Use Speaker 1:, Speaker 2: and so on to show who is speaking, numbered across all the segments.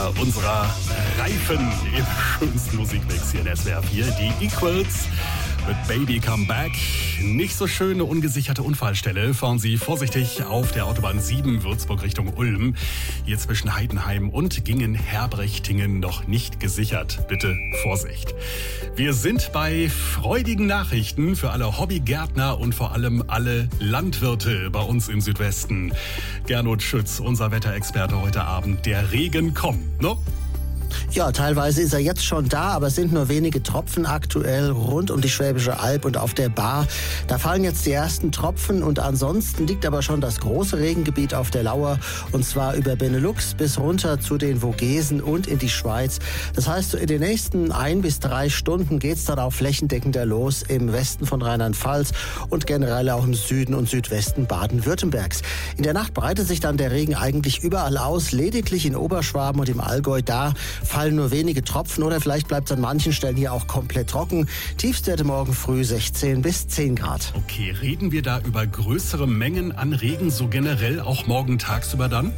Speaker 1: einer unserer Reifen im schönsten Musikmix hier in SWR 4, die Equals mit Baby Come Back. Nicht so schöne, ungesicherte Unfallstelle. Fahren Sie vorsichtig auf der Autobahn 7 Würzburg Richtung Ulm. Hier zwischen Heidenheim und Gingen-Herbrechtingen noch nicht gesichert. Bitte Vorsicht. Wir sind bei freudigen Nachrichten für alle Hobbygärtner und vor allem alle Landwirte bei uns im Südwesten. Gernot Schütz, unser Wetterexperte heute Abend. Der Regen kommt, ne?
Speaker 2: Ja, teilweise ist er jetzt schon da, aber es sind nur wenige Tropfen aktuell rund um die Schwäbische Alb und auf der Baar. Da fallen jetzt die ersten Tropfen und ansonsten liegt aber schon das große Regengebiet auf der Lauer und zwar über Benelux bis runter zu den Vogesen und in die Schweiz. Das heißt, in den nächsten 1 bis 3 Stunden geht's dann auch flächendeckender los im Westen von Rheinland-Pfalz und generell auch im Süden und Südwesten Baden-Württembergs. In der Nacht breitet sich dann der Regen eigentlich überall aus, lediglich in Oberschwaben und im Allgäu, da fallen nur wenige Tropfen oder vielleicht bleibt es an manchen Stellen hier auch komplett trocken. Tiefstwerte morgen früh 16 bis 10 Grad.
Speaker 1: Okay, reden wir da über größere Mengen an Regen so generell auch morgen tagsüber dann?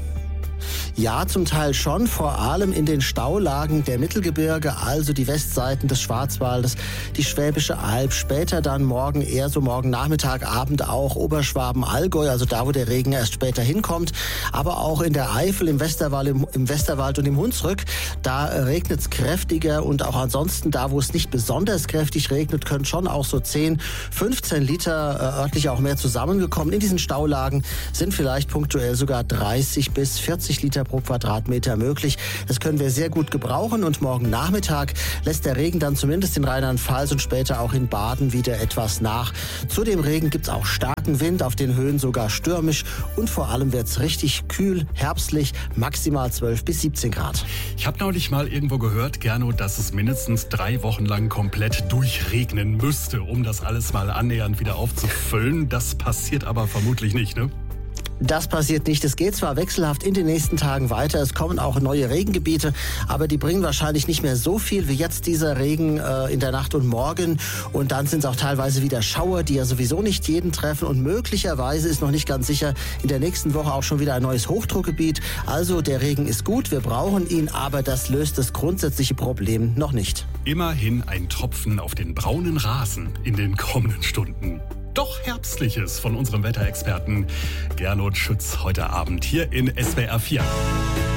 Speaker 2: Ja, zum Teil schon, vor allem in den Staulagen der Mittelgebirge, also die Westseiten des Schwarzwaldes, die Schwäbische Alb, später dann morgen eher so morgen Nachmittag, Abend auch Oberschwaben, Allgäu, also da, wo der Regen erst später hinkommt, aber auch in der Eifel, im Westerwald und im Hunsrück, da regnet es kräftiger und auch ansonsten da, wo es nicht besonders kräftig regnet, können schon auch so 10, 15 Liter örtlich auch mehr zusammengekommen. In diesen Staulagen sind vielleicht punktuell sogar 30 bis 40 Liter pro Quadratmeter möglich. Das können wir sehr gut gebrauchen und morgen Nachmittag lässt der Regen dann zumindest in Rheinland-Pfalz und später auch in Baden wieder etwas nach. Zu dem Regen gibt es auch starken Wind, auf den Höhen sogar stürmisch und vor allem wird es richtig kühl, herbstlich, maximal 12 bis 17 Grad.
Speaker 1: Ich habe neulich mal irgendwo gehört, Gernot, dass es mindestens 3 Wochen lang komplett durchregnen müsste, um das alles mal annähernd wieder aufzufüllen. Das passiert aber vermutlich nicht, ne?
Speaker 2: Das passiert nicht. Es geht zwar wechselhaft in den nächsten Tagen weiter, es kommen auch neue Regengebiete, aber die bringen wahrscheinlich nicht mehr so viel wie jetzt dieser Regen in der Nacht und morgen. Und dann sind es auch teilweise wieder Schauer, die ja sowieso nicht jeden treffen. Und möglicherweise ist noch nicht ganz sicher, in der nächsten Woche auch schon wieder ein neues Hochdruckgebiet. Also der Regen ist gut, wir brauchen ihn, aber das löst das grundsätzliche Problem noch nicht.
Speaker 1: Immerhin ein Tropfen auf den braunen Rasen in den kommenden Stunden. Doch Herbstliches von unserem Wetterexperten Gernot Schütz heute Abend hier in SWR 4.